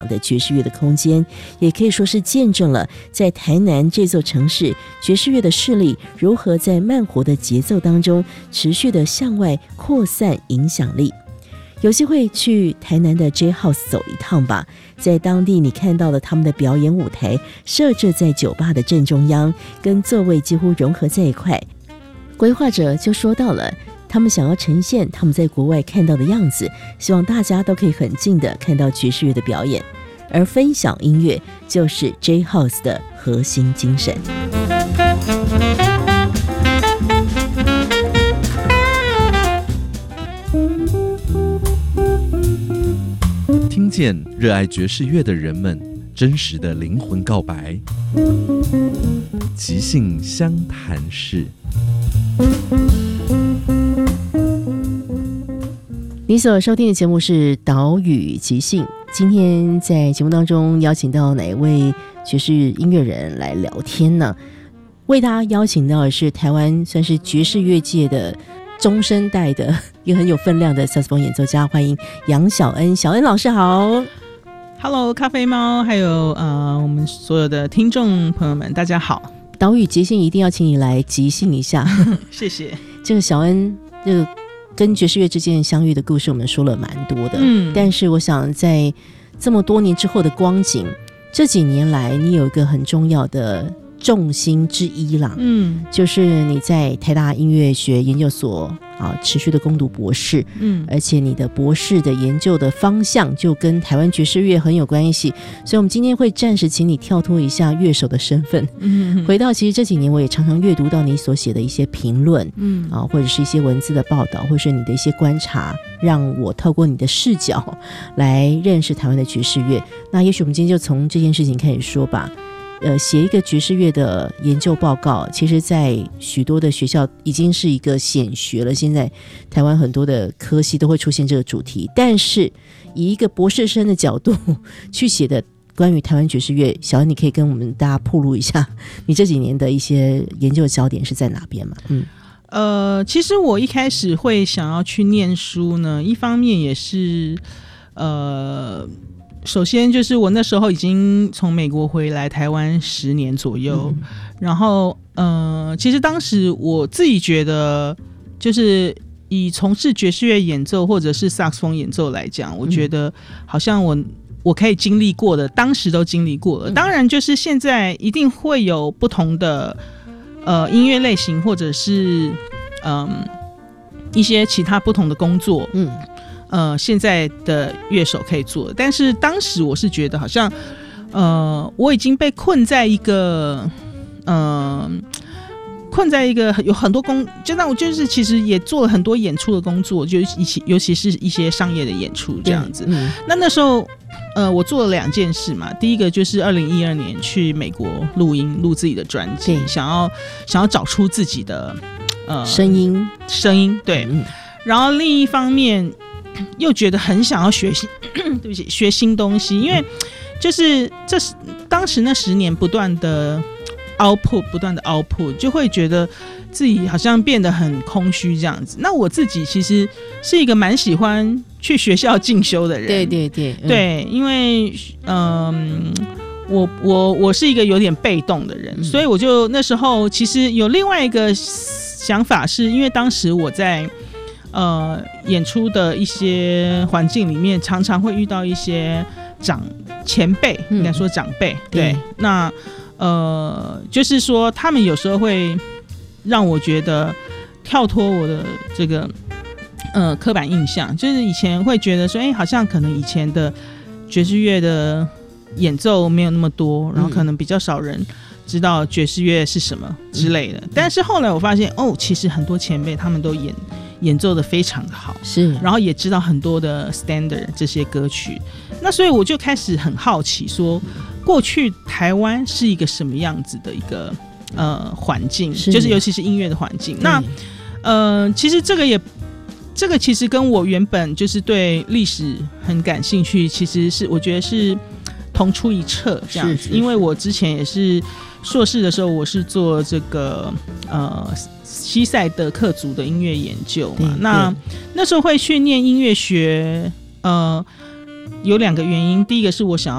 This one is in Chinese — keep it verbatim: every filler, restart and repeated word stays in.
的爵士乐的空间，也可以说是见证了在台南这座城市爵士乐的势力如何在慢活的节奏当中持续的向外扩散影响力。有机会去台南的 J House 走一趟吧，在当地你看到了他们的表演舞台设置在酒吧的正中央，跟座位几乎融合在一块。规划者就说到了他们想要呈现他们在国外看到的样子，希望大家都可以很近的看到爵士乐的表演，而分享音乐就是 J House 的核心精神。 听见热爱爵士乐的人们真实的灵魂告白，即兴相谈室。 你所收听的节目是岛屿即兴，今天在节目当中邀请到哪位爵士音乐人来聊天呢？为大家邀请到的是台湾算是爵士乐界的中生代的也很有分量的萨克斯风演奏家，欢迎杨小恩。小恩老师好。 Hello 咖啡猫还有呃我们所有的听众朋友们大家好。 岛屿即兴一定要请你来即兴一下谢谢。 这个小恩这个跟爵士乐之间相遇的故事我们说了蛮多的，嗯，但是我想在这么多年之后的光景，这几年来你有一个很重要的重心之一啦，嗯，就是你在台大音乐学研究所啊持续的攻读博士，嗯，而且你的博士的研究的方向就跟台湾爵士乐很有关系，所以我们今天会暂时请你跳脱一下乐手的身份，嗯，回到其实这几年我也常常阅读到你所写的一些评论，嗯啊，或者是一些文字的报道，或者是你的一些观察，让我透过你的视角来认识台湾的爵士乐。那也许我们今天就从这件事情开始说吧。呃，写一个爵士乐的研究报告，其实在许多的学校已经是一个显学了，现在台湾很多的科系都会出现这个主题，但是以一个博士生的角度去写的关于台湾爵士乐，小恩你可以跟我们大家暴露一下你这几年的一些研究焦点是在哪边吗？嗯， 呃，其实我一开始会想要去念书呢，一方面也是呃首先就是我那时候已经从美国回来台湾十年左右，嗯，然后呃，其实当时我自己觉得就是以从事爵士乐演奏或者是萨克斯风演奏来讲，我觉得好像我我可以经历过的当时都经历过了，当然就是现在一定会有不同的呃音乐类型或者是嗯、呃、一些其他不同的工作，嗯呃，现在的乐手可以做，但是当时我是觉得好像，呃，我已经被困在一个，呃，困在一个有很多工，就让我就是其实也做了很多演出的工作，就一起尤其是一些商业的演出这样子。嗯，那那时候，呃，我做了两件事嘛，第一个就是二零一二年去美国录音，录自己的专辑，想要想要找出自己的呃声音， 声音对，嗯，然后另一方面。又觉得很想要学习对不起学新东西，因为就是这当时那十年不断的 output 不断的 output 就会觉得自己好像变得很空虚这样子。那我自己其实是一个蛮喜欢去学校进修的人， 对对对，嗯，对， 因为嗯、呃，我我我是一个有点被动的人，嗯，所以我就那时候其实有另外一个想法，是因为当时我在呃，演出的一些环境里面，常常会遇到一些长前辈，嗯，应该说长辈，对，嗯，那呃，就是说他们有时候会让我觉得跳脱我的这个呃刻板印象，就是以前会觉得说，哎，好像可能以前的爵士乐的演奏没有那么多，然后可能比较少人知道爵士乐是什么之类的，嗯，但是后来我发现，哦，其实很多前辈他们都演。演奏的非常的好，是，然后也知道很多的 standard 这些歌曲，那所以我就开始很好奇说，过去台湾是一个什么样子的一个呃环境，就是尤其是音乐的环境。那呃，其实这个也，这个其实跟我原本就是对历史很感兴趣，其实是我觉得是同出一辙这样子，是是是，因为我之前也是硕士的时候，我是做这个呃。西塞德克族的音乐研究嘛，那那时候会去念音乐学，呃， 有两个原因，第一个是我想